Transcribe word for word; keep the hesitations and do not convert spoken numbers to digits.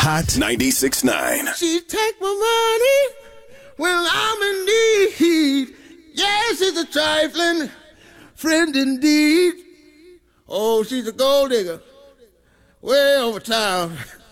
Hot ninety-six point nine. She take my money when I'm in need. Yes, she's a trifling friend indeed. Oh, she's a gold digger way over town.